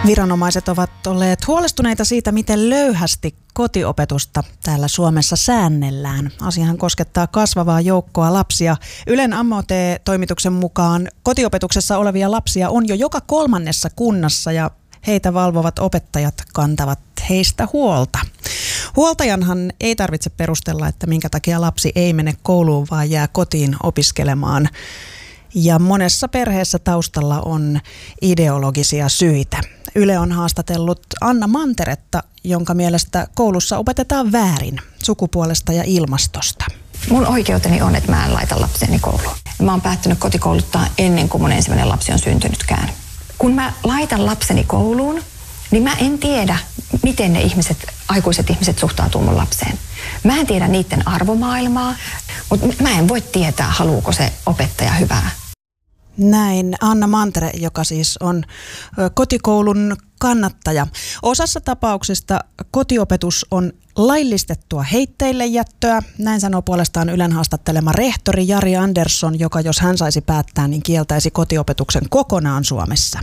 Viranomaiset ovat olleet huolestuneita siitä, miten löyhästi kotiopetusta täällä Suomessa säännellään. Asiahan koskettaa kasvavaa joukkoa lapsia. Ylen MOT-toimituksen mukaan kotiopetuksessa olevia lapsia on jo joka 3. kunnassa ja heitä valvovat opettajat kantavat heistä huolta. Huoltajanhan ei tarvitse perustella, että minkä takia lapsi ei mene kouluun, vaan jää kotiin opiskelemaan. Ja monessa perheessä taustalla on ideologisia syitä. Yle on haastatellut Anna Manteretta, jonka mielestä koulussa opetetaan väärin sukupuolesta ja ilmastosta. Mun oikeuteni on, että mä en laita lapseni kouluun. Mä oon päättänyt kotikouluttaa ennen kuin mun ensimmäinen lapsi on syntynytkään. Kun mä laitan lapseni kouluun, niin mä en tiedä, miten ne aikuiset ihmiset suhtautuu mun lapseen. Mä en tiedä niiden arvomaailmaa, mutta mä en voi tietää, haluuko se opettaja hyvää. Näin Anna Mantere, joka siis on kotikoulun kannattaja. Osassa tapauksista kotiopetus on laillistettua heitteille jättöä. Näin sanoo puolestaan Ylen haastattelema rehtori Jari Andersson, joka jos hän saisi päättää, niin kieltäisi kotiopetuksen kokonaan Suomessa.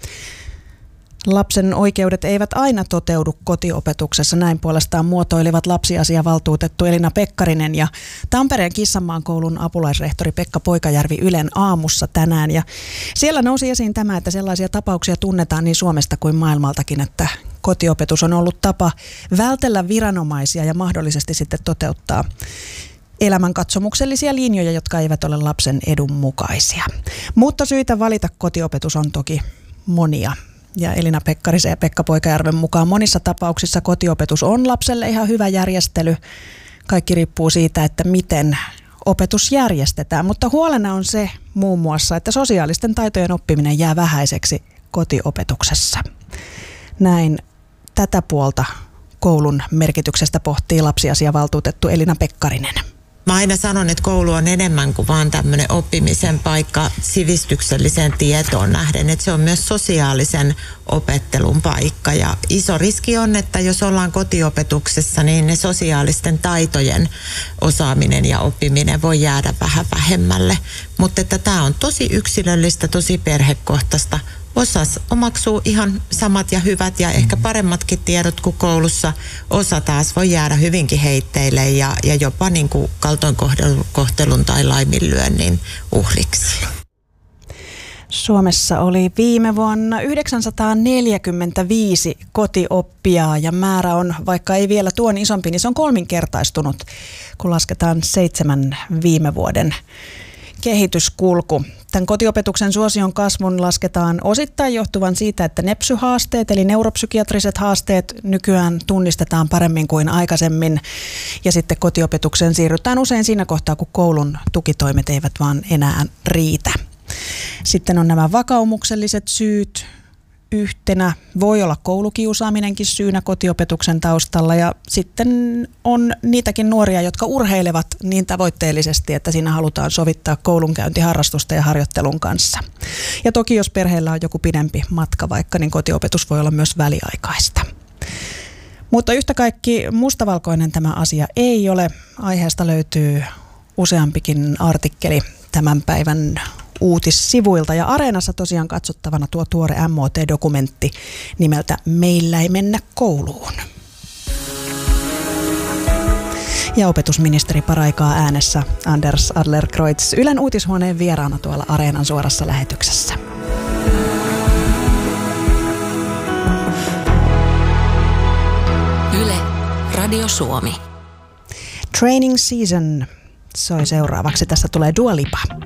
Lapsen oikeudet eivät aina toteudu kotiopetuksessa, näin puolestaan muotoilivat lapsiasiavaltuutettu Elina Pekkarinen ja Tampereen Kissanmaan koulun apulaisrehtori Pekka Poikajärvi Ylen aamussa tänään. Ja siellä nousi esiin tämä, että sellaisia tapauksia tunnetaan niin Suomesta kuin maailmaltakin, että kotiopetus on ollut tapa vältellä viranomaisia ja mahdollisesti sitten toteuttaa elämänkatsomuksellisia linjoja, jotka eivät ole lapsen edun mukaisia. Mutta syitä valita kotiopetus on toki monia. Ja Elina Pekkarisen ja Pekka Poikajärven mukaan monissa tapauksissa kotiopetus on lapselle ihan hyvä järjestely. Kaikki riippuu siitä, että miten opetus järjestetään. Mutta huolena on se muun muassa, että sosiaalisten taitojen oppiminen jää vähäiseksi kotiopetuksessa. Näin tätä puolta koulun merkityksestä pohtii lapsiasiavaltuutettu Elina Pekkarinen. Mä aina sanon, että koulu on enemmän kuin vaan tämmöinen oppimisen paikka sivistykselliseen tietoon nähden, että se on myös sosiaalisen opettelun paikka. Ja iso riski on, että jos ollaan kotiopetuksessa, niin ne sosiaalisten taitojen osaaminen ja oppiminen voi jäädä vähän vähemmälle. Mutta että tämä on tosi yksilöllistä, tosi perhekohtaista. Osa omaksuu ihan samat ja hyvät ja ehkä paremmatkin tiedot kuin koulussa. Osa taas voi jäädä hyvinkin heitteille ja jopa niin kuin kaltoinkohtelun tai laiminlyönnin uhriksi. Suomessa oli viime vuonna 945 kotioppijaa ja määrä on, vaikka ei vielä tuon isompi, niin se on 3-kertaistunut, kun lasketaan 7 viime vuoden kehityskulku. Tämän kotiopetuksen suosion kasvun lasketaan osittain johtuvan siitä, että nepsy-haasteet eli neuropsykiatriset haasteet nykyään tunnistetaan paremmin kuin aikaisemmin. Ja sitten kotiopetukseen siirrytään usein siinä kohtaa, kun koulun tukitoimet eivät vaan enää riitä. Sitten on nämä vakaumukselliset syyt. Yhtenä voi olla koulukiusaaminenkin syynä kotiopetuksen taustalla ja sitten on niitäkin nuoria, jotka urheilevat niin tavoitteellisesti, että siinä halutaan sovittaa koulunkäynti harrastusta ja harjoittelun kanssa. Ja toki jos perheellä on joku pidempi matka vaikka, niin kotiopetus voi olla myös väliaikaista. Mutta yhtä kaikki mustavalkoinen tämä asia ei ole. Aiheesta löytyy useampikin artikkeli tämän päivän uutissivuilta ja Areenassa tosiaan katsottavana tuo tuore MOT-dokumentti nimeltä Meillä ei mennä kouluun. Ja opetusministeri paraikaa äänessä Anders Adlercreutz Ylen uutishuoneen vieraana tuolla Areenan suorassa lähetyksessä. Yle, Radio Suomi. Training Season soi seuraavaksi. Tässä tulee Dua Lipa.